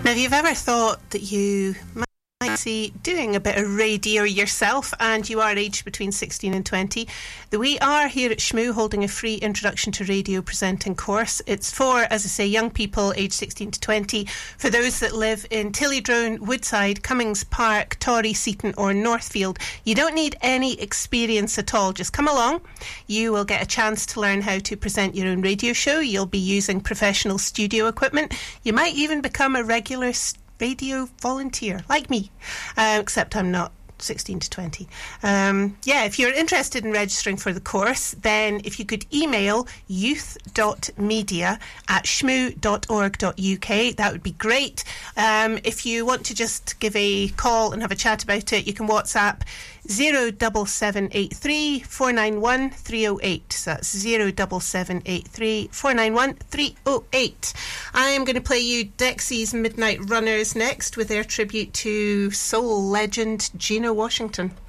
Now, if you've ever thought that you might see doing a bit of radio yourself and you are aged between 16 and 20, we are here at Shmoo holding a free introduction to radio presenting course. It's for, as I say, young people aged 16 to 20, for those that live in Tillydrone, Woodside, Cummings Park, Torry, Seaton or Northfield. You don't need any experience at all. Just come along. You will get a chance to learn how to present your own radio show. You'll be using professional studio equipment. You might even become a regular radio volunteer, like me, except I'm not 16 to 20. If you're interested in registering for the course, then if you could email youth.media@shmoo.org.uk, that would be great. If you want to just give a call and have a chat about it, you can WhatsApp 07783 491 308. So that's 07783 491 308. I am going to play you Dexy's Midnight Runners next with their tribute to soul legend Gina Washington.